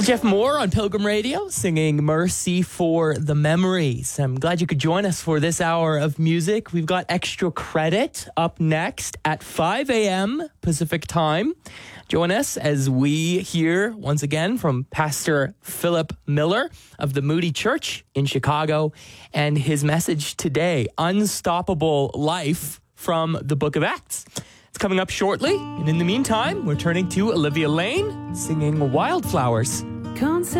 Little Jeff Moore on Pilgrim Radio singing Mercy for the Memories. I'm glad you could join us for this hour of music. We've got Extra Credit up next at 5 a.m. Pacific time. Join us as we hear once again from Pastor Philip Miller of the Moody Church in Chicago and his message today, Unstoppable Life from the Book of Acts. It's coming up shortly, and in the meantime, we're turning to Olivia Lane singing Wildflowers.